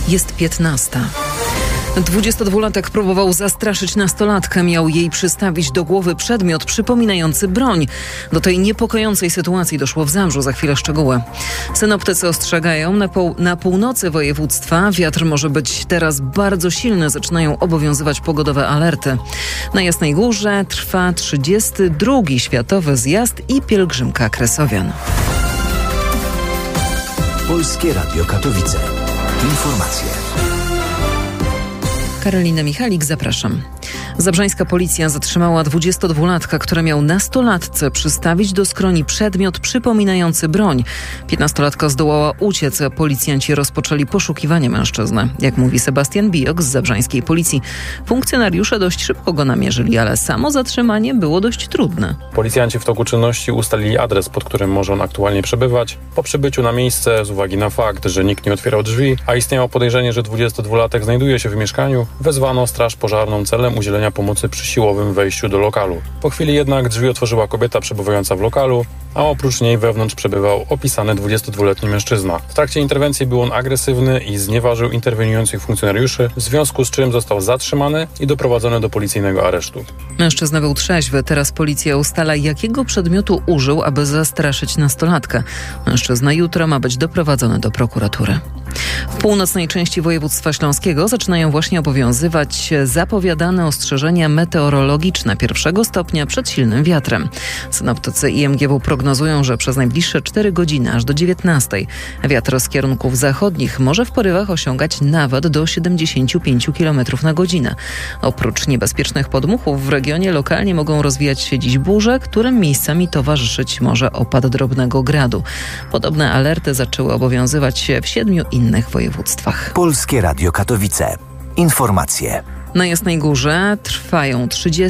Jest 15. 22-latek próbował zastraszyć nastolatkę. Miał jej przystawić do głowy przedmiot przypominający broń. Do tej niepokojącej sytuacji doszło w Zabrzu. Za chwilę szczegóły. Synoptycy ostrzegają, na północy województwa wiatr może być teraz bardzo silny. Zaczynają obowiązywać pogodowe alerty. Na Jasnej Górze trwa 32. Światowy Zjazd i Pielgrzymka Kresowian. Polskie Radio Katowice. Informacje. Karolina Michalik, zapraszam. Zabrzańska policja zatrzymała 22-latka, który miał nastolatce przystawić do skroni przedmiot przypominający broń. 15-latka zdołała uciec, a policjanci rozpoczęli poszukiwanie mężczyzny. Jak mówi Sebastian Bijok z zabrzańskiej policji, funkcjonariusze dość szybko go namierzyli, ale samo zatrzymanie było dość trudne. Policjanci w toku czynności ustalili adres, pod którym może on aktualnie przebywać. Po przybyciu na miejsce, z uwagi na fakt, że nikt nie otwierał drzwi, a istniało podejrzenie, że 22-latek znajduje się w mieszkaniu, wezwano straż pożarną celem udzielenia pomocy przy siłowym wejściu do lokalu. Po chwili jednak drzwi otworzyła kobieta przebywająca w lokalu, a oprócz niej wewnątrz przebywał opisany 22-letni mężczyzna. W trakcie interwencji był on agresywny i znieważył interweniujących funkcjonariuszy, w związku z czym został zatrzymany i doprowadzony do policyjnego aresztu. Mężczyzna był trzeźwy. Teraz policja ustala, jakiego przedmiotu użył, aby zastraszyć nastolatkę. Mężczyzna jutro ma być doprowadzony do prokuratury. W północnej części województwa śląskiego zaczynają właśnie obowiązywać zapowiadane ostrzeżenia meteorologiczne 1. stopnia przed silnym wiatrem. Synoptycy IMGW prognozują, że przez najbliższe 4 godziny aż do 19 wiatr z kierunków zachodnich może w porywach osiągać nawet do 75 km na godzinę. Oprócz niebezpiecznych podmuchów w regionie lokalnie mogą rozwijać się dziś burze, którym miejscami towarzyszyć może opad drobnego gradu. Podobne alerty zaczęły obowiązywać się w 7 innych województwach. Polskie Radio Katowice. Informacje. Na Jasnej Górze trwają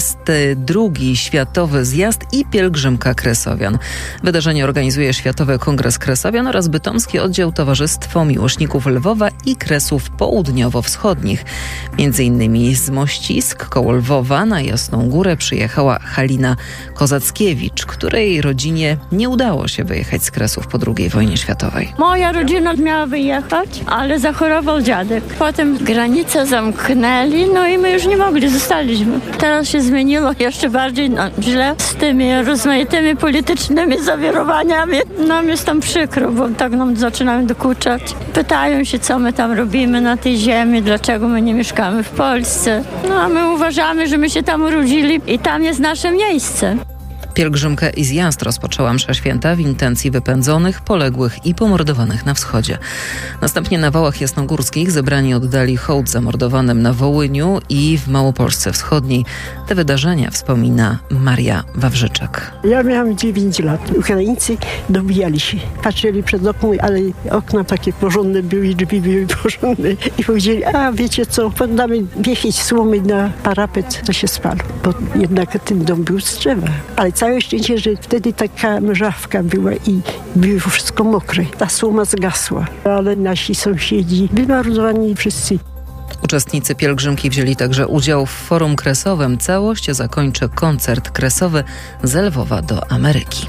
32. Światowy Zjazd i Pielgrzymka Kresowian. Wydarzenie organizuje Światowy Kongres Kresowian oraz Bytomski Oddział Towarzystwo Miłośników Lwowa i Kresów Południowo-Wschodnich. Między innymi z Mościsk koło Lwowa na Jasną Górę przyjechała Halina Kozackiewicz, której rodzinie nie udało się wyjechać z Kresów po II wojnie światowej. Moja rodzina miała wyjechać, ale zachorował dziadek. Potem granicę zamknęli, i my już nie mogli, zostaliśmy. Teraz się zmieniło jeszcze bardziej źle z tymi rozmaitymi politycznymi zawirowaniami. Nam jest tam przykro, bo tak nam zaczynają dokuczać. Pytają się, co my tam robimy na tej ziemi, dlaczego my nie mieszkamy w Polsce. A my uważamy, że my się tam urodzili i tam jest nasze miejsce. Pielgrzymkę i zjazd rozpoczęła msza święta w intencji wypędzonych, poległych i pomordowanych na wschodzie. Następnie na Wałach Jasnogórskich zebrani oddali hołd zamordowanym na Wołyniu i w Małopolsce Wschodniej. Te wydarzenia wspomina Maria Wawrzyczak. Ja miałam 9 lat. Ukraińcy dobijali się. Patrzyli przed oknem, ale okna takie porządne były i drzwi były porządne. I powiedzieli, a wiecie co, poddamy wiesić słomy na parapet, to się spalą. Bo jednak ten dom był z drzewa. Ale całe szczęście, że wtedy taka mrzawka była i było wszystko mokre. Ta słoma zgasła, ale nasi sąsiedzi wymordowani wszyscy. Uczestnicy pielgrzymki wzięli także udział w forum kresowym. Całość zakończy koncert kresowy z Lwowa do Ameryki.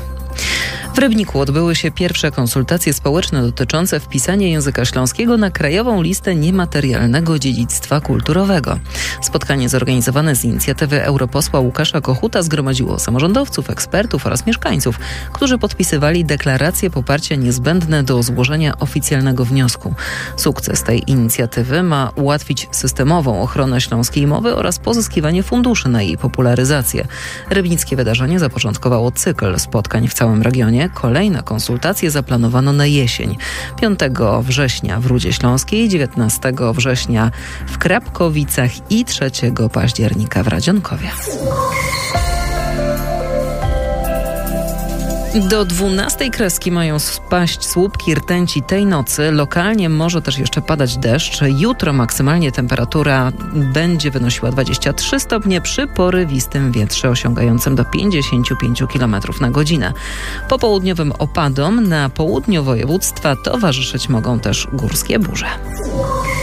W Rybniku odbyły się pierwsze konsultacje społeczne dotyczące wpisania języka śląskiego na krajową listę niematerialnego dziedzictwa kulturowego. Spotkanie zorganizowane z inicjatywy europosła Łukasza Kochuta zgromadziło samorządowców, ekspertów oraz mieszkańców, którzy podpisywali deklaracje poparcia niezbędne do złożenia oficjalnego wniosku. Sukces tej inicjatywy ma ułatwić systemową ochronę śląskiej mowy oraz pozyskiwanie funduszy na jej popularyzację. Rybnickie wydarzenie zapoczątkowało cykl spotkań w całym regionie. Kolejne konsultacje zaplanowano na jesień. 5 września w Rudzie Śląskiej, 19 września w Krapkowicach i 3 października w Radzionkowie. Do 12 kreski mają spaść słupki rtęci tej nocy. Lokalnie może też jeszcze padać deszcz. Jutro maksymalnie temperatura będzie wynosiła 23 stopnie przy porywistym wietrze osiągającym do 55 km na godzinę. Popołudniowym opadom na południu województwa towarzyszyć mogą też górskie burze.